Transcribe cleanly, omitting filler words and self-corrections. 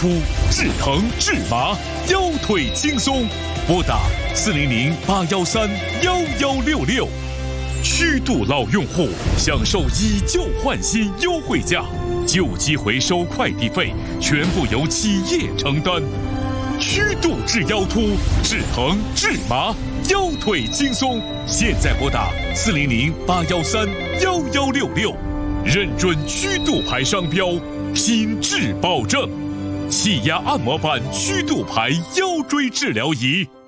突、治疼治麻，腰腿轻松。拨打400-813-1166。曲度老用户享受以旧换新优惠价，旧机回收快递费全部由企业承担。曲度治腰突、治疼治麻，腰腿轻松。现在拨打400-813-1166，认准曲度牌商标，品质保证。气压按摩板曲度牌腰椎治疗仪。